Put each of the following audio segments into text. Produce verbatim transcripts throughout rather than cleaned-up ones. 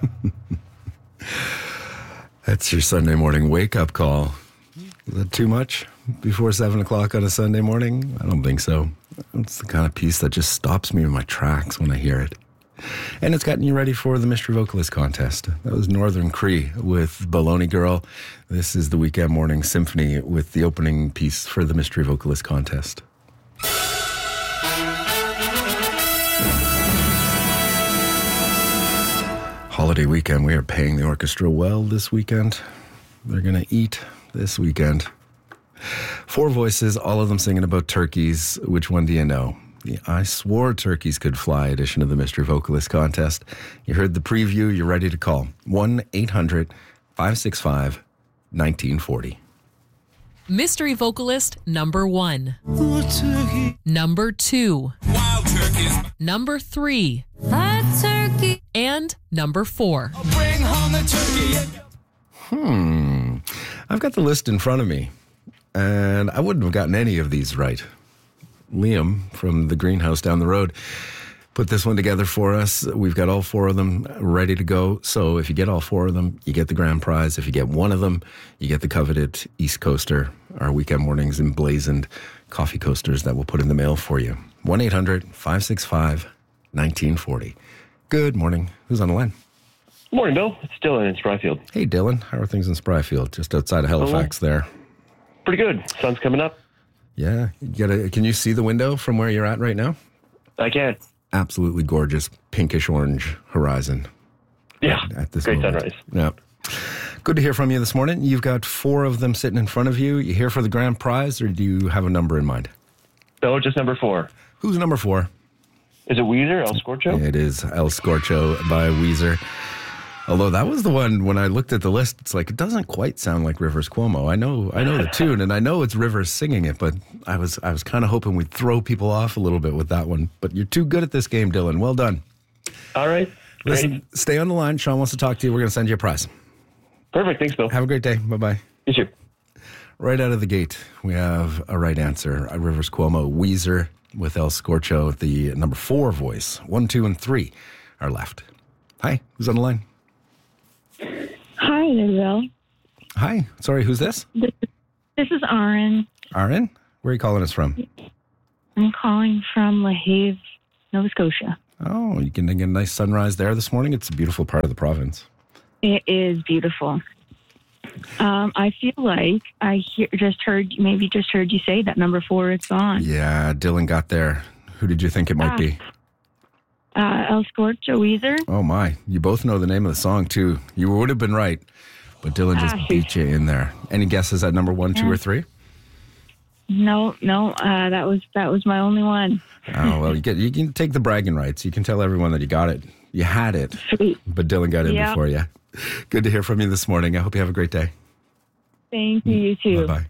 That's your Sunday morning wake-up call. Is that too much before seven o'clock on a Sunday morning? I don't think so. It's the kind of piece that just stops me in my tracks when I hear it. And it's gotten you ready for the Mystery Vocalist Contest. That was Northern Cree with Baloney Girl. This is the Weekend Morning Symphony with the opening piece for the Mystery Vocalist Contest. Holiday weekend. We are paying the orchestra well this weekend. They're going to eat this weekend. Four voices, all of them singing about turkeys. Which one do you know? The I Swore Turkeys Could Fly edition of the Mystery Vocalist Contest. You heard the preview. You're ready to call. one eight hundred five six five nineteen forty. Mystery Vocalist number one. Number two. Wild turkeys. Number three. Hot turkey. And number four. I'll bring home the turkey. Hmm. I've got the list in front of me, and I wouldn't have gotten any of these right. Liam from the greenhouse down the road put this one together for us. We've got all four of them ready to go. So if you get all four of them, you get the grand prize. If you get one of them, you get the coveted East Coaster, our Weekend Mornings emblazoned coffee coasters that we'll put in the mail for you. one eight hundred five six five nineteen forty. Good morning. Who's on the line? Morning, Bill. It's Dylan in Spryfield. Hey, Dylan. How are things in Spryfield? Just outside of Halifax Hello. there. Pretty good. Sun's coming up. Yeah. You gotta, can you see the window from where you're at right now? I can. Absolutely gorgeous pinkish orange horizon. Yeah. At this Great moment. sunrise. Yeah. Good to hear from you this morning. You've got four of them sitting in front of you. You here for the grand prize, or do you have a number in mind? No, just number four. Who's number four? Is it Weezer, El Scorcho? It is El Scorcho by Weezer. Although that was the one, when I looked at the list, it's like, it doesn't quite sound like Rivers Cuomo. I know I know the tune, and I know it's Rivers singing it, but I was I was kind of hoping we'd throw people off a little bit with that one. But you're too good at this game, Dylan. Well done. All right. Listen, Great. stay on the line. Sean wants to talk to you. We're going to send you a prize. Perfect. Thanks, Bill. Have a great day. Bye-bye. You too. Right out of the gate, we have a right answer. A Rivers Cuomo, Weezer with El Scorcho, the number four voice. One, two, and three are left. Hi, who's on the line? Hi, Bill. Hi. Sorry, who's this? This, this is Aaron. Aaron? Where are you calling us from? I'm calling from LaHave, Nova Scotia. Oh, you can get a nice sunrise there this morning. It's a beautiful part of the province. It is beautiful. Um, I feel like I hear, just heard, maybe just heard you say that number four is gone. Yeah, Dylan got there. Who did you think it might Ah. be? Uh, El Scorcho, Weezer. Oh, my. You both know the name of the song, too. You would have been right, but Dylan just Ah. beat you in there. Any guesses at number one, two, or three? No, no, uh, that was that was my only one. Oh, well, you get you can take the bragging rights. You can tell everyone that you got it. You had it, Sweet. but Dylan got in Yeah. before you. Good to hear from you this morning. I hope you have a great day. Thank you, you too. Bye-bye.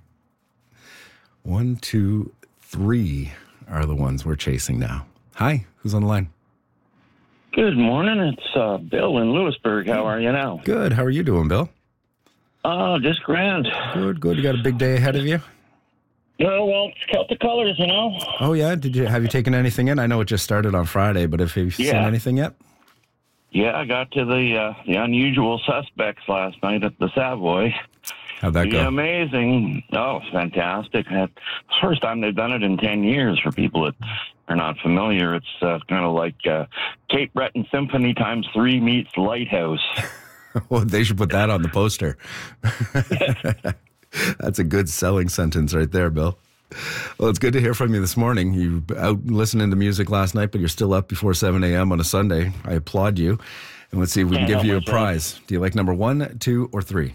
One, two, three are the ones we're chasing now. Hi, who's on the line? Good morning. It's uh, Bill in Lewisburg. How are you now? Good. How are you doing, Bill? Oh, just grand. Good, good. You got a big day ahead of you? Oh, well, it's Celtic colors, you know. Oh, yeah? Did you have you taken anything in? I know it just started on Friday, but have you seen Yeah. anything yet? Yeah, I got to the uh, the unusual suspects last night at the Savoy. How'd that The go? amazing. Oh, it's fantastic. It's the first time they've done it in ten years for people that are not familiar. It's uh, kind of like uh, Cape Breton Symphony times three meets Lighthouse. Well, they should put that on the poster. That's a good selling sentence right there, Bill. Well, it's good to hear from you this morning. You were out listening to music last night, but you're still up before seven a.m. on a Sunday. I applaud you. And let's see if we can Can't give you a help myself. prize. Do you like number one, two, or three?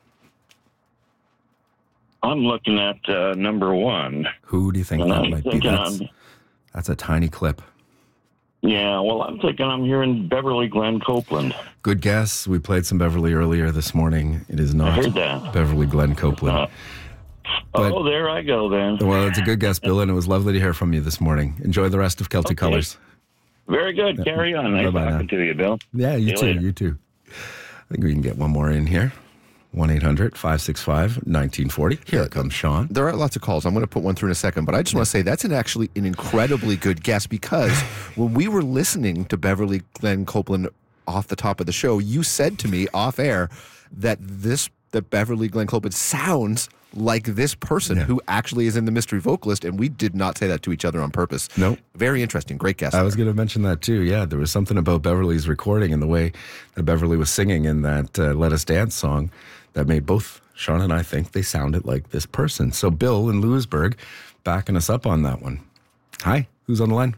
I'm looking at uh, number one. Who do you think And that I'm might be? thinking That's, I'm- that's a tiny clip. Yeah, well, I'm thinking I'm hearing Beverly Glenn Copeland. Good guess. We played some Beverly earlier this morning. It is not heard that. Beverly Glenn Copeland. Uh, But- oh, there I go then. Well, it's a good guess, Bill, and it was lovely to hear from you this morning. Enjoy the rest of Celtic Okay. Colors. Very good. Carry on. Nice Bye-bye talking now. to you, Bill. Yeah, you See you too. later. You too. I think we can get one more in here. one eight hundred five six five nineteen forty. Here comes Sean. There are lots of calls. I'm going to put one through in a second, but I just want to say that's an actually an incredibly good guess because when we were listening to Beverly Glenn Copeland off the top of the show, you said to me off air that this that Beverly Glenn Clopid sounds like this person Yeah. who actually is in the Mystery Vocalist, and we did not say that to each other on purpose. Nope. Very interesting. Great guest. I was going to mention that too. Yeah, there was something about Beverly's recording and the way that Beverly was singing in that uh, Let Us Dance song that made both Sean and I think they sounded like this person. So Bill in Lewisburg backing us up on that one. Hi, who's on the line?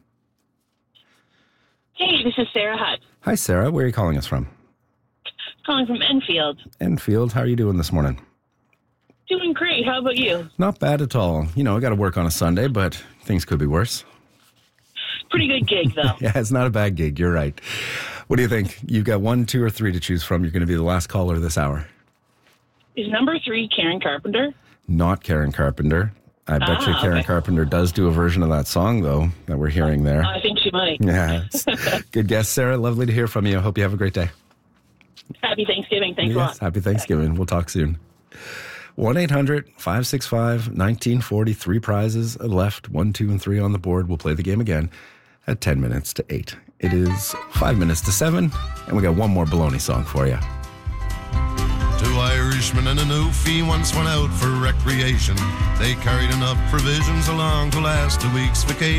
Hey, this is Sarah Hutt, Hi, Sarah. Where are you calling us from? calling from Enfield. Enfield. How are you doing this morning? Doing great. How about you? Not bad at all. You know, I got to work on a Sunday, but things could be worse. Pretty good gig, though. Yeah, it's not a bad gig. You're right. What do you think? You've got one, two, or three to choose from. You're going to be the last caller this hour. Is number three Karen Carpenter? Not Karen Carpenter. I bet Ah, you Karen okay. Carpenter does do a version of that song, though, that we're hearing there. I think she might. Yeah. Good guess, Sarah. Lovely to hear from you. I hope you have a great day. Happy Thanksgiving. Thanks a Yes, lot. happy Thanksgiving. We'll talk soon. one eight hundred five six five one nine four zero. Three prizes left. One, two, and three on the board. We'll play the game again at ten minutes to eight. It is five minutes to seven, and we got one more baloney song for you. Two Irishmen and a Newfie once went out for recreation. They carried enough provisions along to last a week's vacation.